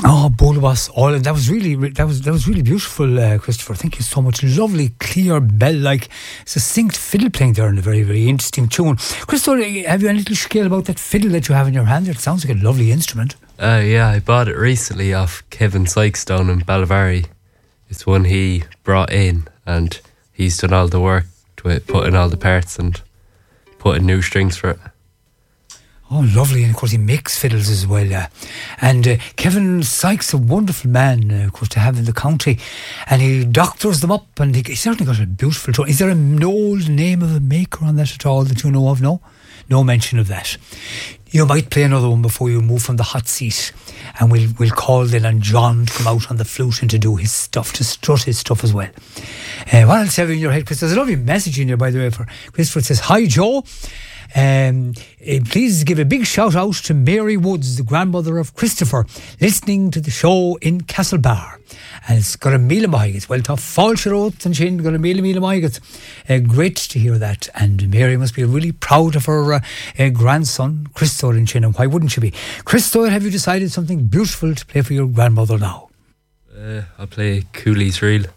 Oh, Bulwas, all, and that was really beautiful, Christopher. Thank you so much. Lovely, clear, bell-like, succinct fiddle playing there, and a very, very interesting tune. Christopher, have you any little skill about that fiddle that you have in your hand? It sounds like a lovely instrument. Yeah, I bought it recently off Kevin Sykes down in Ballyvarry. It's one he brought in, and he's done all the work to it, put in all the parts and put in new strings for it. Oh, lovely. And of course he makes fiddles as well. And Kevin Sykes, a wonderful man, of course, to have in the county. And he doctors them up, and he certainly got a beautiful tone. Is there an old name of a maker on that at all that you know of? No? No mention of that. You might play another one before you move from the hot seat, and we'll call then on John to come out on the flute and to do his stuff, to strut his stuff as well. What else have you in your head, Chris? There's a lovely message in there, by the way, for Christopher. It says, "Hi, Joe. Please give a big shout out to Mary Woods, the grandmother of Christopher, listening to the show in Castlebar. And it's got a meal of maigas. Well, tough falsherot and shin, got a meal of maigas. Great to hear that. And Mary must be really proud of her grandson, Christopher in Shin. And why wouldn't she be? Christopher, have you decided something beautiful to play for your grandmother now? I'll play Cooley's Reel.